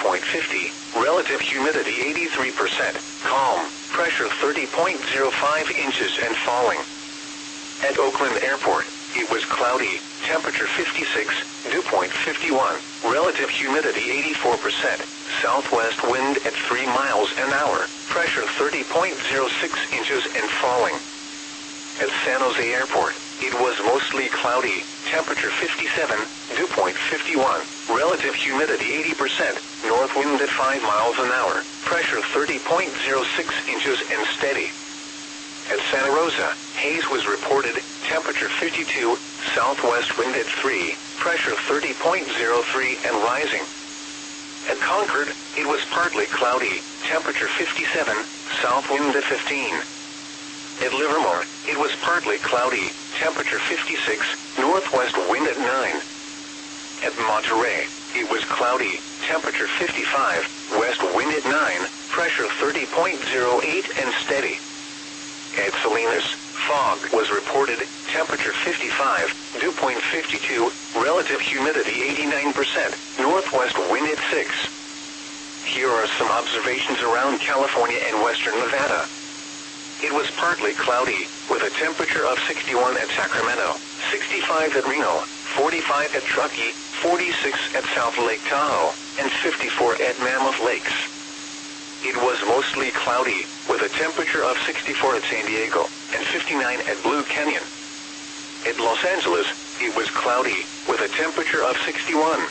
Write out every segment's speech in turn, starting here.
2.50, relative humidity 83%, calm, pressure 30.05 inches and falling. At Oakland Airport, it was cloudy, temperature 56, dew point 51, relative humidity 84%, southwest wind at 3 miles an hour, pressure 30.06 inches and falling. At San Jose Airport, it was mostly cloudy, temperature 57, dew point 51, relative humidity 80%, north wind at 5 miles an hour, pressure 30.06 inches and steady. At Santa Rosa, haze was reported, temperature 52, southwest wind at 3, pressure 30.03 and rising. At Concord, it was partly cloudy, temperature 57, south wind at 15. At Livermore, it was partly cloudy, temperature 56, northwest wind at 9. At Monterey, it was cloudy, temperature 55, west wind at 9, pressure 30.08 and steady. At Salinas, fog was reported, temperature 55, dew point 52, relative humidity 89%, northwest wind at 6. Here are some observations around California and western Nevada. It was partly cloudy, with a temperature of 61 at Sacramento, 65 at Reno, 45 at Truckee, 46 at South Lake Tahoe, and 54 at Mammoth Lakes. It was mostly cloudy, with a temperature of 64 at San Diego, and 59 at Blue Canyon. At Los Angeles, it was cloudy, with a temperature of 61.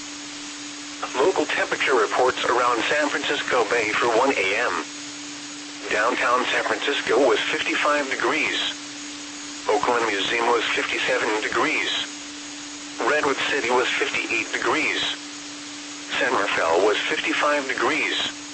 Local temperature reports around San Francisco Bay for 1 a.m. Downtown San Francisco was 55 degrees. Oakland Museum was 57 degrees. Redwood City was 58 degrees. San Rafael was 55 degrees.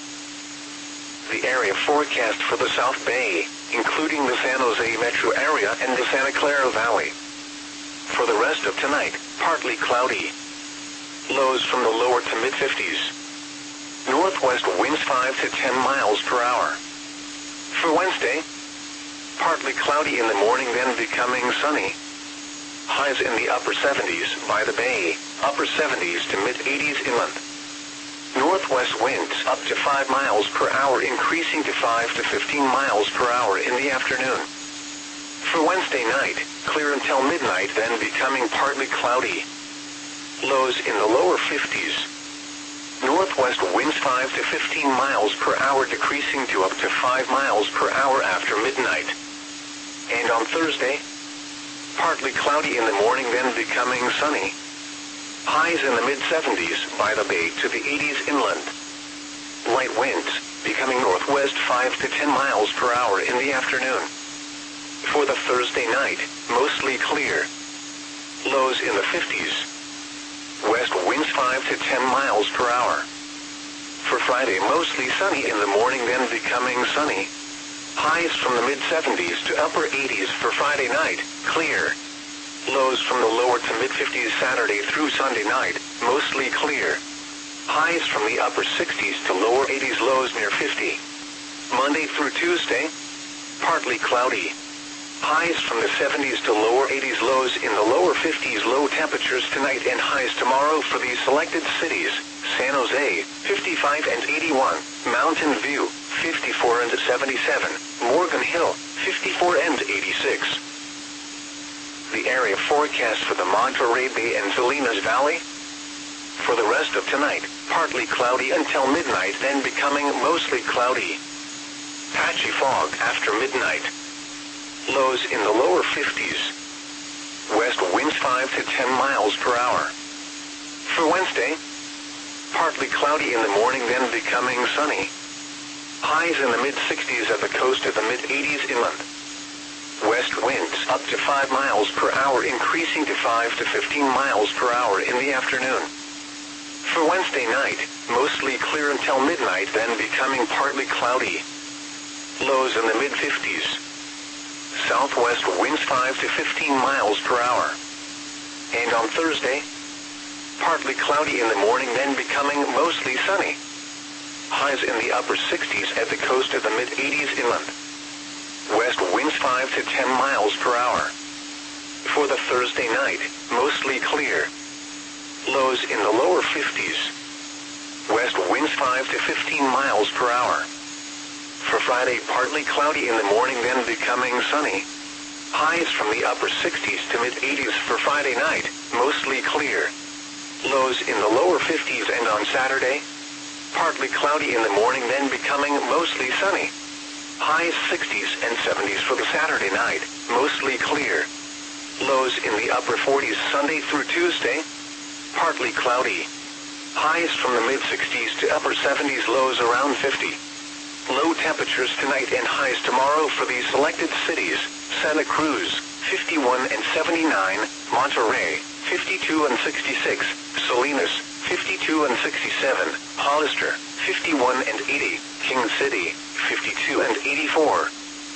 The area forecast for the South Bay, including the San Jose metro area and the Santa Clara Valley. For the rest of tonight, partly cloudy. Lows from the lower to mid-50s. Northwest winds 5 to 10 miles per hour. For Wednesday, partly cloudy in the morning, then becoming sunny. Highs in the upper 70s by the bay, upper 70s to mid-80s inland. Northwest winds up to 5 miles per hour, increasing to 5 to 15 miles per hour in the afternoon. For Wednesday night, clear until midnight, then becoming partly cloudy. Lows in the lower 50s. Northwest winds 5 to 15 miles per hour, decreasing to up to 5 miles per hour after midnight. And on Thursday, partly cloudy in the morning, then becoming sunny. Highs in the mid-70s by the bay to the 80s inland. Light winds, becoming northwest 5 to 10 miles per hour in the afternoon. For the Thursday night, mostly clear. Lows in the 50s. West winds 5 to 10 miles per hour. For Friday, mostly sunny in the morning, then becoming sunny. Highs from the mid-70s to upper 80s for Friday night, clear. Lows from the lower to mid-50s Saturday through Sunday night, mostly clear. Highs from the upper 60s to lower 80s, lows near 50. Monday through Tuesday, partly cloudy. Highs from the 70s to lower 80s, lows in the lower 50s, low temperatures tonight and highs tomorrow for these selected cities: San Jose, 55 and 81, Mountain View, 54 and 77, Morgan Hill, 54 and 86. The area forecast for the Monterey Bay and Salinas Valley. For the rest of tonight, partly cloudy until midnight, then becoming mostly cloudy. Patchy fog after midnight. Lows in the lower 50s. West winds 5 to 10 miles per hour. For Wednesday, partly cloudy in the morning, then becoming sunny. Highs in the mid-60s at the coast of the mid-80s inland. West winds up to 5 miles per hour, increasing to 5 to 15 miles per hour in the afternoon. For Wednesday night, mostly clear until midnight, then becoming partly cloudy. Lows in the mid-50s. Southwest winds 5 to 15 miles per hour. And on Thursday, partly cloudy in the morning, then becoming mostly sunny. Highs in the upper 60s at the coast of the mid-80s inland. West winds 5 to 10 miles per hour. For the Thursday night, mostly clear. Lows in the lower 50s. West winds 5 to 15 miles per hour. For Friday, partly cloudy in the morning, then becoming sunny. Highs from the upper 60s to mid-80s for Friday night, mostly clear. Lows in the lower 50s, and on Saturday, partly cloudy in the morning, then becoming mostly sunny. Highs 60s and 70s for the Saturday night, mostly clear. Lows in the upper 40s Sunday through Tuesday, partly cloudy. Highs from the mid-60s to upper 70s, lows around 50. Low temperatures tonight and highs tomorrow for these selected cities: Santa Cruz, 51 and 79, Monterey, 52 and 66, Salinas, 52 and 67, Hollister, 51 and 80, King City, 52 and 84.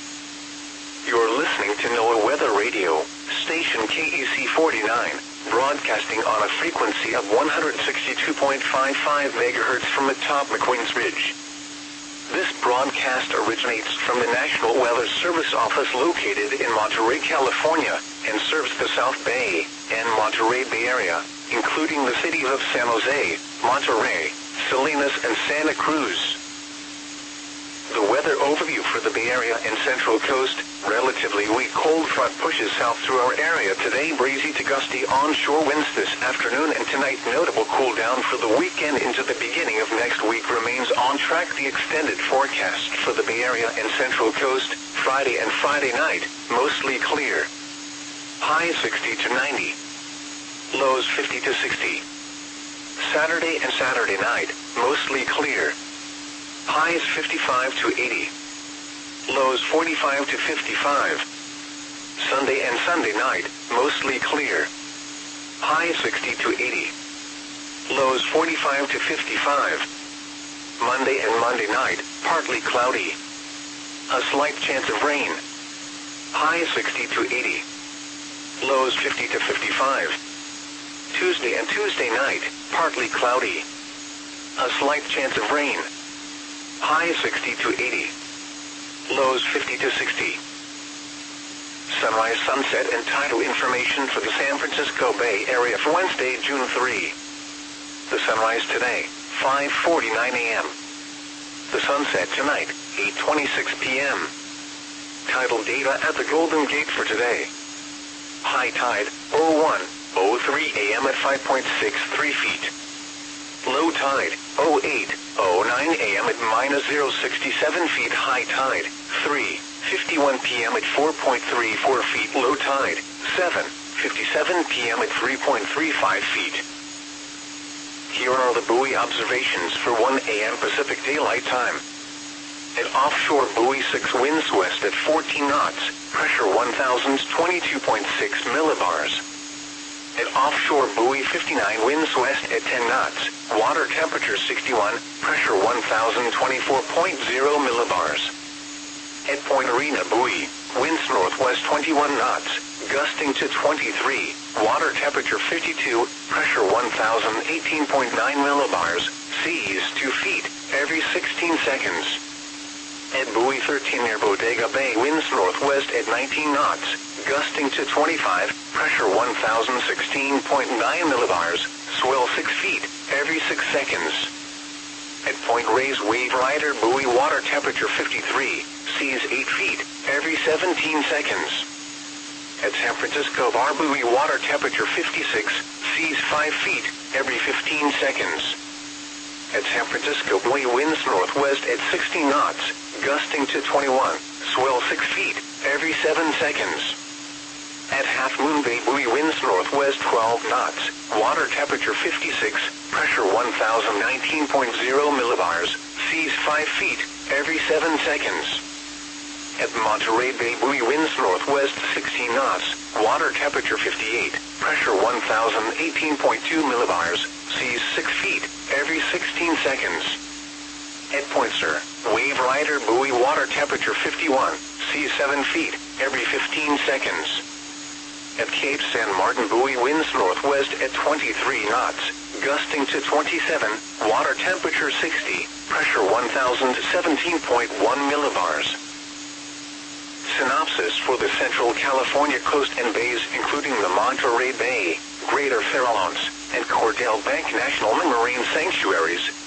You're listening to NOAA Weather Radio, station KEC 49, broadcasting on a frequency of 162.55 MHz from atop McQueen's Ridge. This broadcast originates from the National Weather Service office located in Monterey, California, and serves the South Bay and Monterey Bay Area, including the cities of San Jose, Monterey, Salinas, and Santa Cruz. The weather overview for the Bay Area and Central Coast: relatively weak cold front pushes south through our area today. Breezy to gusty onshore winds this afternoon and tonight. Notable cool down for the weekend into the beginning of next week. Remains on track. The extended forecast for the Bay Area and Central Coast: Friday and Friday night, mostly clear. Highs 60 to 90. Lows 50 to 60. Saturday and Saturday night, mostly clear. Highs 55 to 80. Lows 45 to 55. Sunday and Sunday night, mostly clear. Highs 60 to 80. Lows 45 to 55. Monday and Monday night, partly cloudy. A slight chance of rain. Highs 60 to 80. Lows 50 to 55. Tuesday and Tuesday night, partly cloudy. A slight chance of rain. Highs 60 to 80. Lows 50 to 60. Sunrise, sunset, and tidal information for the San Francisco Bay Area for Wednesday, June 3. The sunrise today, 5:49 a.m. The sunset tonight, 8:26 p.m. Tidal data at the Golden Gate for today. High tide, 01:03 a.m. at 5.63 feet. Low tide, 08:09 a.m. at -0.67 feet. High tide, 3:51 p.m. at 4.34 feet. Low tide, 7:57 p.m. at 3.35 feet. Here are the buoy observations for 1 a.m. Pacific Daylight Time. At offshore buoy 6, winds west at 14 knots, pressure 1,022.6 millibars. At offshore buoy 59, winds west at 10 knots, water temperature 61, pressure 1,024.0 millibars. At Point Arena buoy, winds northwest 21 knots, gusting to 23, water temperature 52, pressure 1,018.9 millibars, seas 2 feet, every 16 seconds. At buoy 13 near Bodega Bay, winds northwest at 19 knots, gusting to 25, pressure 1,016.9 millibars, swell 6 feet, every 6 seconds. At Point Reyes Wave Rider buoy, water temperature 53, seas 8 feet, every 17 seconds. At San Francisco Bar buoy, water temperature 56, seas 5 feet, every 15 seconds. At San Francisco buoy, winds northwest at 60 knots, gusting to 21, swell 6 feet, every 7 seconds. At Half Moon Bay buoy, winds northwest 12 knots, water temperature 56, pressure 1,019.0 millibars, seas 5 feet, every 7 seconds. At Monterey Bay buoy, winds northwest 16 knots, water temperature 58, pressure 1,018.2 millibars, seas 6 feet, every 16 seconds. At Point Sur, Wave Rider buoy, water temperature 51, seas 7 feet, every 15 seconds. At Cape San Martin buoy, winds northwest at 23 knots, gusting to 27, water temperature 60, pressure 1,017.1 millibars. Synopsis for the Central California coast and bays, including the Monterey Bay, Greater Farallones, and Cordell Bank National Marine Sanctuaries,